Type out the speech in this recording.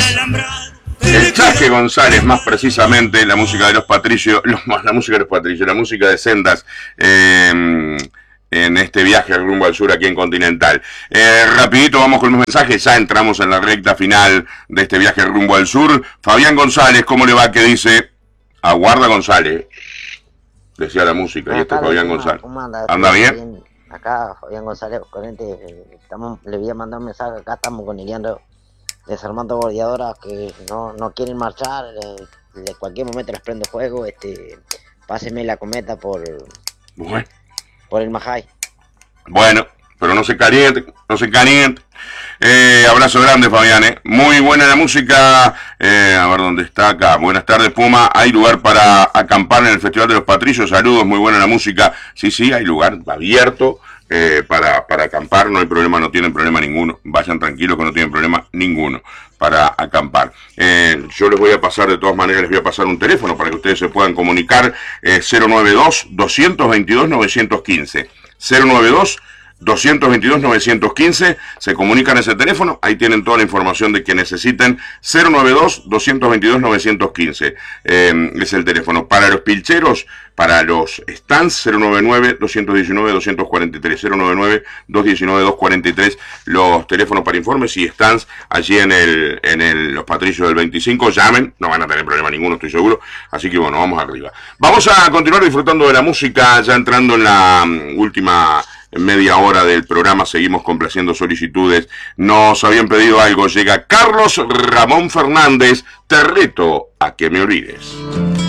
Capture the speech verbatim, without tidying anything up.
El Chaque González, más precisamente, la música de los Patricios, los, la música de los Patricios, la música de Sendas, eh, en este viaje al rumbo al sur aquí en Continental. Eh, rapidito vamos con los mensajes, ya entramos en la recta final de este viaje al rumbo al sur. Fabián González, ¿cómo le va? ¿Qué dice? Aguarda González, decía la música, y este es Fabián González. Anda, ¿Anda bien? Acá, Fabián González, corriente, estamos, le voy a mandar un mensaje, acá estamos coniliando, desarmando bordeadoras que no, no quieren marchar, eh, de cualquier momento les prendo fuego, este, páseme la cometa por, bueno. por el Majay. Bueno, pero no se caliente, no se caliente. Eh, abrazo grande, Fabián, ¿eh? Muy buena la música. Eh, a ver dónde está acá. Buenas tardes, Puma. ¿Hay lugar para acampar en el Festival de los Patricios? Saludos, muy buena la música. Sí, sí, hay lugar abierto eh, para, para acampar. No hay problema, no tienen problema ninguno. Vayan tranquilos que no tienen problema ninguno para acampar. Eh, yo les voy a pasar, de todas maneras, les voy a pasar un teléfono para que ustedes se puedan comunicar. Eh, cero noventa y dos, doscientos veintidós, novecientos quince. cero noventa y dos, doscientos veintidós, novecientos quince, se comunican a ese teléfono, ahí tienen toda la información de que necesiten. Cero noventa y dos, doscientos veintidós, novecientos quince eh, es el teléfono. Para los pilcheros, para los stands, cero noventa y nueve, doscientos diecinueve, doscientos cuarenta y tres, cero noventa y nueve, doscientos diecinueve, doscientos cuarenta y tres, los teléfonos para informes y stands allí en el en el los Patricios del veinticinco. Llamen, no van a tener problema ninguno, estoy seguro. Así que bueno, vamos arriba. Vamos a continuar disfrutando de la música, ya entrando en la um, última media hora del programa. Seguimos complaciendo solicitudes. Nos habían pedido algo. Llega Carlos Ramón Fernández, te reto a que me olvides.